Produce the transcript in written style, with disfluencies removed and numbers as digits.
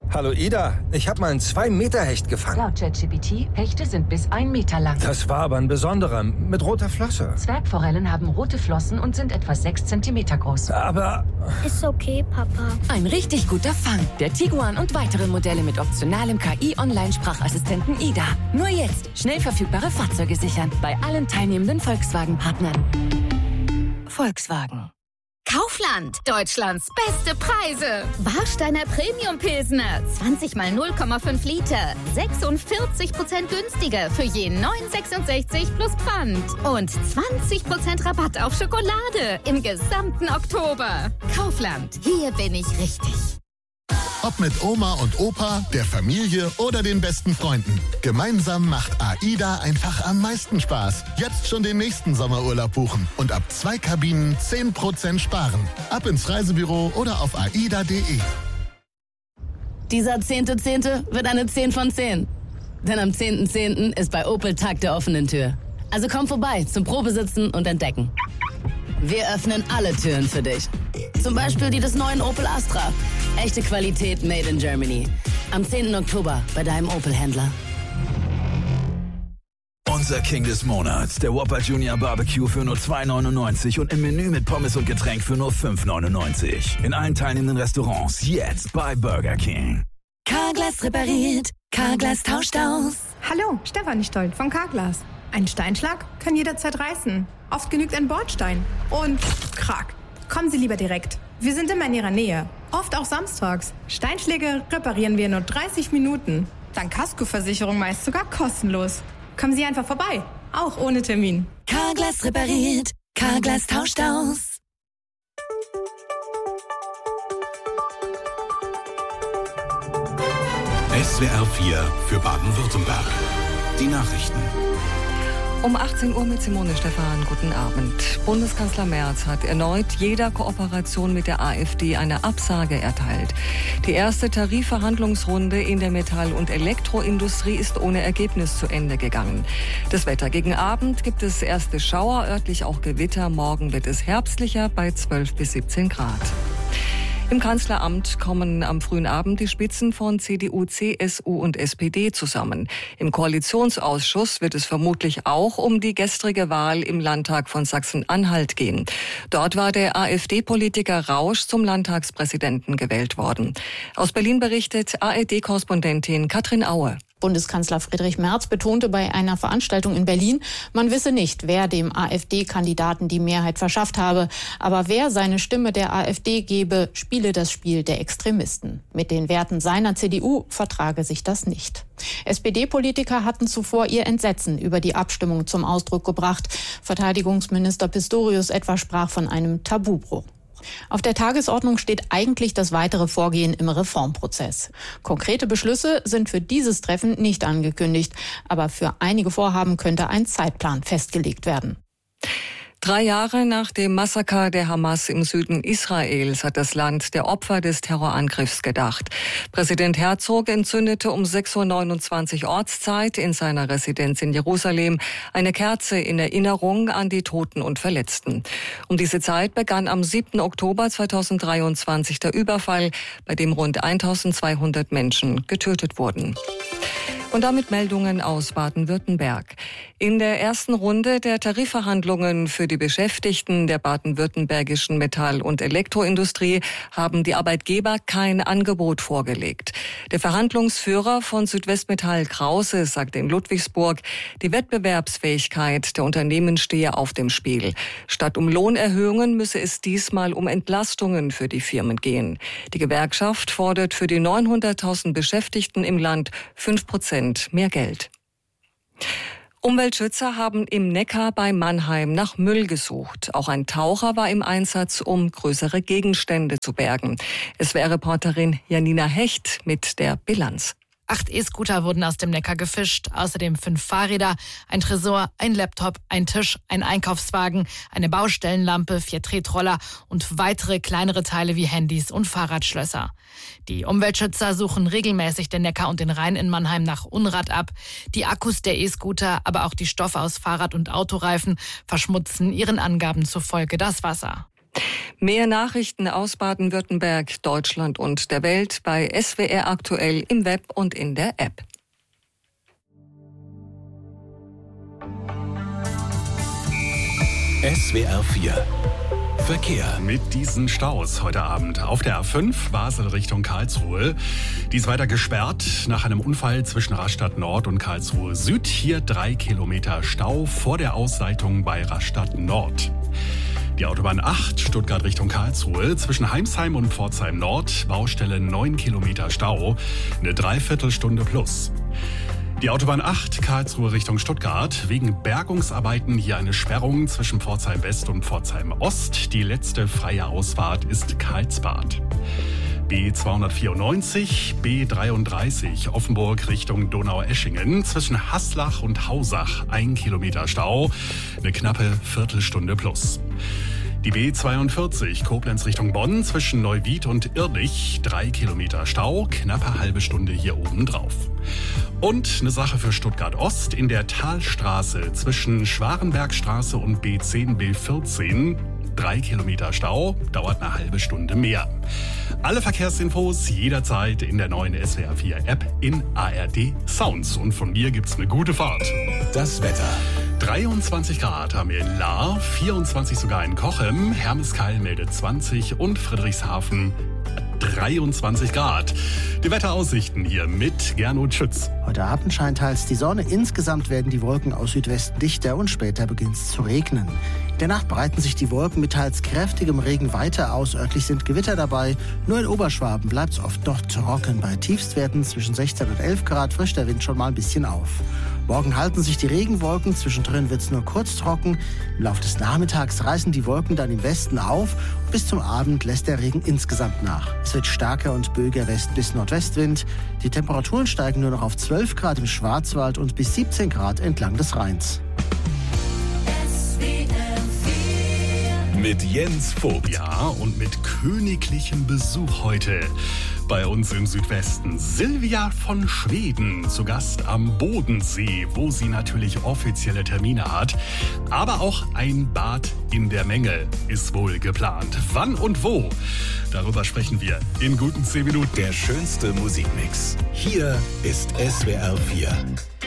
Hallo Ida, ich habe mal einen 2-Meter-Hecht gefangen. Laut ChatGPT, Hechte sind bis 1 Meter lang. Das war aber ein besonderer, mit roter Flosse. Zwergforellen haben rote Flossen und sind etwa 6 Zentimeter groß. Aber... Ist okay, Papa. Ein richtig guter Fang. Der Tiguan und weitere Modelle mit optionalem KI-Online-Sprachassistenten Ida. Nur jetzt schnell verfügbare Fahrzeuge sichern. Bei allen teilnehmenden Volkswagen-Partnern. Volkswagen. Kaufland, Deutschlands beste Preise. Warsteiner Premium Pilsner, 20 mal 0,5 Liter, 46% günstiger für je 9,66 plus Pfand. Und 20% Rabatt auf Schokolade im gesamten Oktober. Kaufland, hier bin ich richtig. Ob mit Oma und Opa, der Familie oder den besten Freunden. Gemeinsam macht AIDA einfach am meisten Spaß. Jetzt schon den nächsten Sommerurlaub buchen und ab 2 Kabinen 10% sparen. Ab ins Reisebüro oder auf aida.de. Dieser 10.10. wird eine 10 von 10. Denn am 10.10. ist bei Opel Tag der offenen Tür. Also komm vorbei zum Probesitzen und Entdecken. Wir öffnen alle Türen für dich. Zum Beispiel die des neuen Opel Astra. Echte Qualität made in Germany. Am 10. Oktober bei deinem Opel-Händler. Unser King des Monats, der Whopper Junior Barbecue für nur 2,99 und im Menü mit Pommes und Getränk für nur 5,99. In allen teilnehmenden Restaurants jetzt bei Burger King. Carglass repariert, Carglass tauscht aus. Hallo, Stefanie Stolt von Carglass. Ein Steinschlag kann jederzeit reißen. Oft genügt ein Bordstein. Und krack. Kommen Sie lieber direkt. Wir sind immer in Ihrer Nähe. Oft auch samstags. Steinschläge reparieren wir in nur 30 Minuten. Dank Kaskoversicherung meist sogar kostenlos. Kommen Sie einfach vorbei. Auch ohne Termin. Carglass repariert, Carglass tauscht aus. SWR 4 für Baden-Württemberg. Die Nachrichten. Um 18 Uhr mit Simone Stephan. Guten Abend. Bundeskanzler Merz hat erneut jeder Kooperation mit der AfD eine Absage erteilt. Die erste Tarifverhandlungsrunde in der Metall- und Elektroindustrie ist ohne Ergebnis zu Ende gegangen. Das Wetter: gegen Abend gibt es erste Schauer, örtlich auch Gewitter. Morgen wird es herbstlicher bei 12 bis 17 Grad. Im Kanzleramt kommen am frühen Abend die Spitzen von CDU, CSU und SPD zusammen. Im Koalitionsausschuss wird es vermutlich auch um die gestrige Wahl im Landtag von Sachsen-Anhalt gehen. Dort war der AfD-Politiker Rausch zum Landtagspräsidenten gewählt worden. Aus Berlin berichtet ARD-Korrespondentin Katrin Aue. Bundeskanzler Friedrich Merz betonte bei einer Veranstaltung in Berlin, man wisse nicht, wer dem AfD-Kandidaten die Mehrheit verschafft habe. Aber wer seine Stimme der AfD gebe, spiele das Spiel der Extremisten. Mit den Werten seiner CDU vertrage sich das nicht. SPD-Politiker hatten zuvor ihr Entsetzen über die Abstimmung zum Ausdruck gebracht. Verteidigungsminister Pistorius etwa sprach von einem Tabubruch. Auf der Tagesordnung steht eigentlich das weitere Vorgehen im Reformprozess. Konkrete Beschlüsse sind für dieses Treffen nicht angekündigt, aber für einige Vorhaben könnte ein Zeitplan festgelegt werden. 3 Jahre nach dem Massaker der Hamas im Süden Israels hat das Land der Opfer des Terrorangriffs gedacht. Präsident Herzog entzündete um 6:29 Uhr Ortszeit in seiner Residenz in Jerusalem eine Kerze in Erinnerung an die Toten und Verletzten. Um diese Zeit begann am 7. Oktober 2023 der Überfall, bei dem rund 1200 Menschen getötet wurden. Und damit Meldungen aus Baden-Württemberg. In der ersten Runde der Tarifverhandlungen für die Beschäftigten der baden-württembergischen Metall- und Elektroindustrie haben die Arbeitgeber kein Angebot vorgelegt. Der Verhandlungsführer von Südwestmetall Krause sagte in Ludwigsburg, die Wettbewerbsfähigkeit der Unternehmen stehe auf dem Spiel. Statt um Lohnerhöhungen müsse es diesmal um Entlastungen für die Firmen gehen. Die Gewerkschaft fordert für die 900.000 Beschäftigten im Land 5% mehr Geld. Umweltschützer haben im Neckar bei Mannheim nach Müll gesucht. Auch ein Taucher war im Einsatz, um größere Gegenstände zu bergen. SWR-Reporterin Janina Hecht mit der Bilanz. 8 E-Scooter wurden aus dem Neckar gefischt, außerdem 5 Fahrräder, ein Tresor, ein Laptop, ein Tisch, ein Einkaufswagen, eine Baustellenlampe, 4 Tretroller und weitere kleinere Teile wie Handys und Fahrradschlösser. Die Umweltschützer suchen regelmäßig den Neckar und den Rhein in Mannheim nach Unrat ab. Die Akkus der E-Scooter, aber auch die Stoffe aus Fahrrad- und Autoreifen verschmutzen ihren Angaben zufolge das Wasser. Mehr Nachrichten aus Baden-Württemberg, Deutschland und der Welt bei SWR aktuell im Web und in der App. SWR 4 Verkehr. Mit diesen Staus heute Abend auf der A5 Basel Richtung Karlsruhe. Die ist weiter gesperrt nach einem Unfall zwischen Rastatt Nord und Karlsruhe Süd. Hier 3 Kilometer Stau vor der Ausleitung bei Rastatt Nord. Die Autobahn 8 Stuttgart Richtung Karlsruhe zwischen Heimsheim und Pforzheim Nord. Baustelle 9 Kilometer Stau. Eine Dreiviertelstunde plus. Die Autobahn 8 Karlsruhe Richtung Stuttgart. Wegen Bergungsarbeiten hier eine Sperrung zwischen Pforzheim West und Pforzheim Ost. Die letzte freie Ausfahrt ist Karlsbad. B294, B33 Offenburg Richtung Donaueschingen. Zwischen Haslach und Hausach 1 Kilometer Stau. Eine knappe Viertelstunde plus. Die B42 Koblenz Richtung Bonn zwischen Neuwied und Irrlich 3 Kilometer Stau, knappe halbe Stunde hier oben drauf. Und eine Sache für Stuttgart Ost in der Talstraße zwischen Schwarenbergstraße und B10, B14 3 Kilometer Stau, dauert eine halbe Stunde mehr. Alle Verkehrsinfos jederzeit in der neuen SWR 4 App in ARD Sounds. Und von mir gibt's eine gute Fahrt. Das Wetter. 23 Grad haben wir in Lahr, 24 sogar in Cochem, Hermeskeil meldet 20 und Friedrichshafen 23 Grad. Die Wetteraussichten hier mit Gernot Schütz. Heute Abend scheint teils die Sonne. Insgesamt werden die Wolken aus Südwesten dichter und später beginnt es zu regnen. In der Nacht breiten sich die Wolken mit teils kräftigem Regen weiter aus. Örtlich sind Gewitter dabei. Nur in Oberschwaben bleibt es oft noch trocken. Bei Tiefstwerten zwischen 16 und 11 Grad frischt der Wind schon mal ein bisschen auf. Morgen halten sich die Regenwolken, zwischendrin wird es nur kurz trocken. Im Laufe des Nachmittags reißen die Wolken dann im Westen auf. Bis zum Abend lässt der Regen insgesamt nach. Es wird starker und böiger West- bis Nordwestwind. Die Temperaturen steigen nur noch auf 12 Grad im Schwarzwald und bis 17 Grad entlang des Rheins. Mit Jens Vogt. Ja, und mit königlichem Besuch heute bei uns im Südwesten. Silvia von Schweden zu Gast am Bodensee, wo sie natürlich offizielle Termine hat. Aber auch ein Bad in der Menge ist wohl geplant. Wann und wo? Darüber sprechen wir in guten 10 Minuten. Der schönste Musikmix. Hier ist SWR 4.